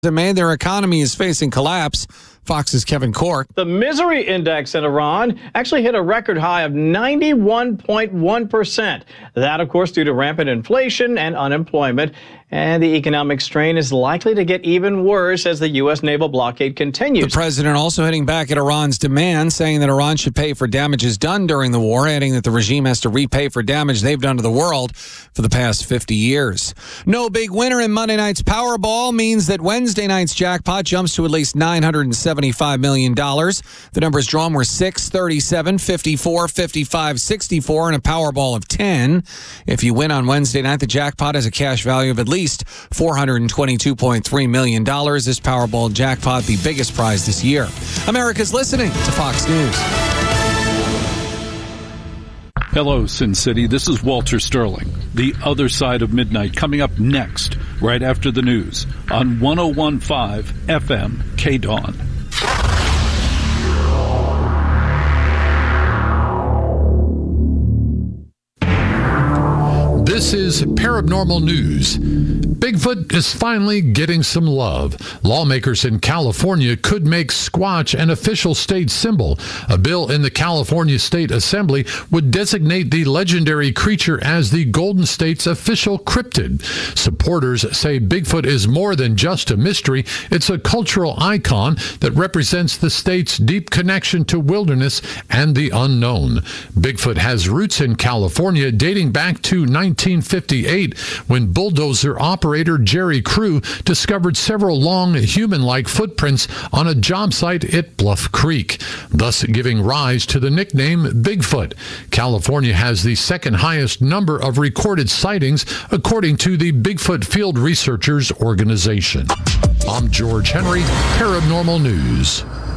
May their economy is facing collapse. Fox's Kevin Corke. The misery index in Iran actually hit a record high of 91.1%. That, of course, due to rampant inflation and unemployment. And the economic strain is likely to get even worse as the U.S. naval blockade continues. The president also hitting back at Iran's demand, saying that Iran should pay for damages done during the war, adding that the regime has to repay for damage they've done to the world for the past 50 years. No big winner in Monday night's Powerball means that Wednesday night's jackpot jumps to at least $975 million. The numbers drawn were 6, 37, 54, 55, 64, and a Powerball of 10. If you win on Wednesday night, the jackpot has a cash value of at least $422.3 million. This Powerball jackpot, the biggest prize this year. America's listening to Fox News. Hello, Sin City. This is Walter Sterling. The Other Side of Midnight coming up next, right after the news on 101.5 FM KDAWN. This is Paranormal News. Bigfoot is finally getting some love. Lawmakers in California could make Squatch an official state symbol. A bill in the California State Assembly would designate the legendary creature as the Golden State's official cryptid. Supporters say Bigfoot is more than just a mystery. It's a cultural icon that represents the state's deep connection to wilderness and the unknown. Bigfoot has roots in California dating back to 1958 when bulldozer operator Jerry Crew discovered several long human-like footprints on a job site at Bluff Creek, thus giving rise to the nickname Bigfoot. California has the second highest number of recorded sightings according to the Bigfoot Field Researchers Organization. I'm George Henry, Paranormal News.